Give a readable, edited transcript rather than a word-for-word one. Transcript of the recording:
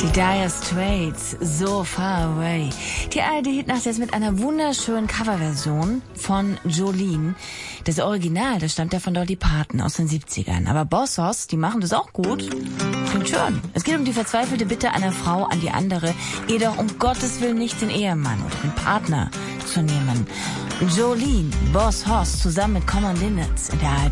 Die Dire Straits, So Far Away. Die ARD-Hitnacht jetzt mit einer wunderschönen Coverversion von Jolene. Das Original, das stammt ja von Dolly Parton aus den 70ern. Aber Boss Hoss, die machen das auch gut. Klingt schön. Es geht um die verzweifelte Bitte einer Frau an die andere, ihr doch um Gottes Willen nicht den Ehemann oder den Partner zu nehmen. Jolene, Boss Hoss zusammen mit Common Linnets in der ARD.